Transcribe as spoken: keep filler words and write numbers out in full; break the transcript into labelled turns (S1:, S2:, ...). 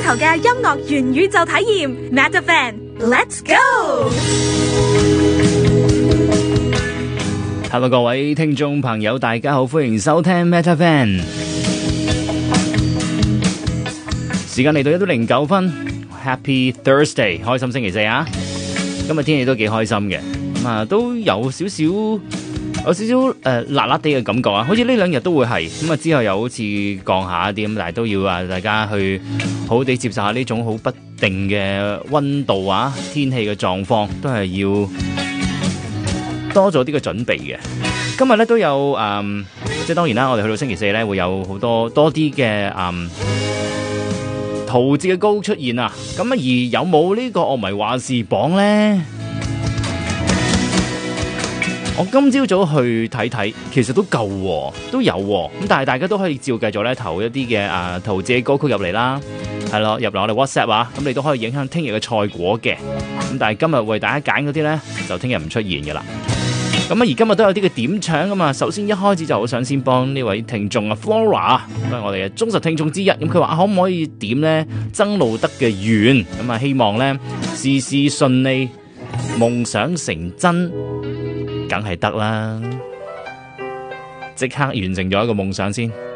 S1: 頭嘅音樂元宇宙體驗 Metavan，Let's go！Hello，
S2: 各位聽眾朋友，大家好，歡迎收聽 Metavan。時間嚟到一點零九分 ，Happy Thursday， 開心星期四啊！今日天氣都幾開心嘅，咁啊都有少少有少少誒、呃、辣辣地嘅感覺啊，好似呢兩日都會係咁啊，之後又好似降下一啲咁，但係都要啊大家去好好地接受下呢種好不定嘅溫度啊，天氣嘅狀況都係要多咗啲嘅準備嘅。今日咧都有誒、嗯，即係當然啦，我哋去到星期四咧會有好多多啲嘅誒陶喆嘅歌出現啊。咁啊，而有冇呢個樂迷話事榜咧？我今朝早去睇睇，其實都夠喎，都有喎。咁但係大家都可以照繼續咧投一啲嘅啊陶喆歌曲入嚟啦，係咯，入嚟我哋 WhatsApp 啊，咁你都可以影響聽日嘅賽果嘅。咁但係今日為大家揀嗰啲咧，就聽日唔出現嘅啦。咁啊，而今日都有啲嘅點唱啊嘛。首先一開始就好想先幫呢位聽眾啊 Flora， 都係我哋嘅忠實聽眾之一。咁佢話可唔可以點咧曾路德嘅願？咁啊，希望咧事事順利，夢想成真。梗係得啦，即刻完成咗一個夢想先。